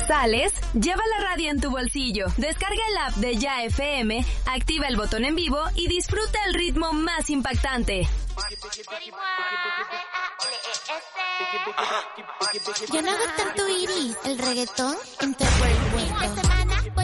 sales, lleva la radio en tu bolsillo, descarga el app de Ya FM, activa el botón en vivo y disfruta el ritmo más impactante. Yo no hago tanto iris, el reggaetón entra por el mundo.